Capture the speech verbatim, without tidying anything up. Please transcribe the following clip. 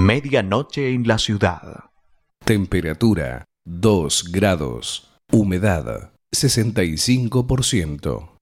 Medianoche en la ciudad. Temperatura dos grados. Humedad sesenta y cinco por ciento.